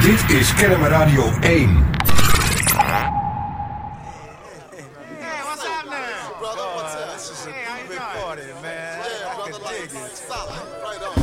Dit is Kennemer Radio 1. Hey, what's happening? Brother, what's up? This is a big party, man. Yeah, I brother, can dig like, it. stop. Right on.